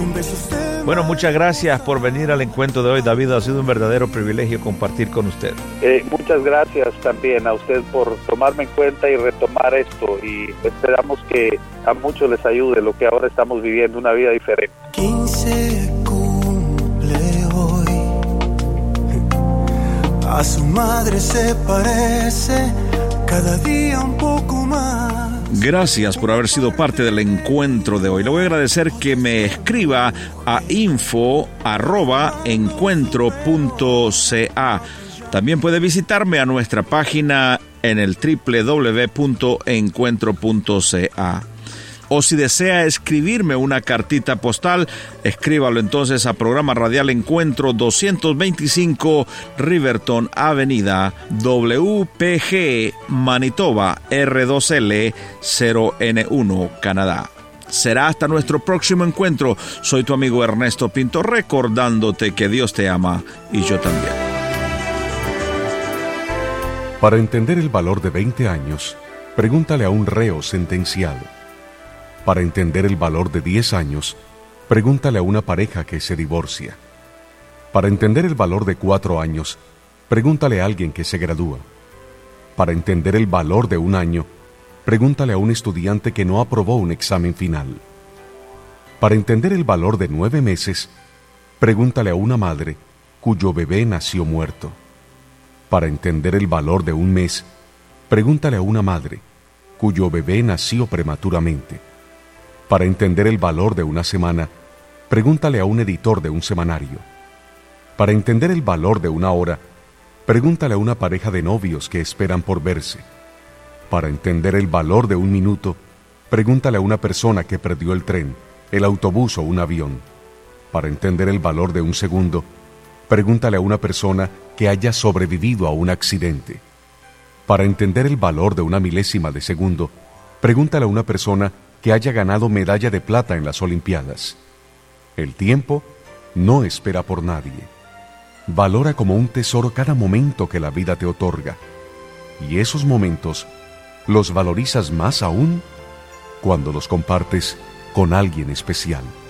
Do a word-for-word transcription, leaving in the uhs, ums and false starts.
Bueno, muchas gracias por venir al encuentro de hoy, David. Ha sido un verdadero privilegio compartir con usted. Eh, muchas gracias también a usted por tomarme en cuenta y retomar esto. Y esperamos que a muchos les ayude lo que ahora estamos viviendo, una vida diferente. quince cumple hoy. A su madre se parece cada día un poco más. Gracias por haber sido parte del encuentro de hoy. Le voy a agradecer que me escriba a info arroba encuentro punto ca. También puede visitarme a nuestra página en el doble u doble u doble u punto encuentro punto ca. O si desea escribirme una cartita postal, escríbalo entonces a Programa Radial Encuentro doscientos veinticinco Riverton Avenida, W P G, Manitoba, R dos L cero N uno, Canadá. Será hasta nuestro próximo encuentro. Soy tu amigo Ernesto Pinto, recordándote que Dios te ama y yo también. Para entender el valor de veinte años, pregúntale a un reo sentenciado. Para entender el valor de diez años, pregúntale a una pareja que se divorcia. Para entender el valor de cuatro años, pregúntale a alguien que se gradúa. Para entender el valor de un año, pregúntale a un estudiante que no aprobó un examen final. Para entender el valor de nueve meses, pregúntale a una madre cuyo bebé nació muerto. Para entender el valor de un mes, pregúntale a una madre cuyo bebé nació prematuramente. Para entender el valor de una semana, pregúntale a un editor de un semanario. Para entender el valor de una hora, pregúntale a una pareja de novios que esperan por verse. Para entender el valor de un minuto, pregúntale a una persona que perdió el tren, el autobús o un avión. Para entender el valor de un segundo, pregúntale a una persona que haya sobrevivido a un accidente. Para entender el valor de una milésima de segundo, pregúntale a una persona que haya ganado medalla de plata en las Olimpiadas. El tiempo no espera por nadie. Valora como un tesoro cada momento que la vida te otorga. Y esos momentos los valorizas más aún cuando los compartes con alguien especial.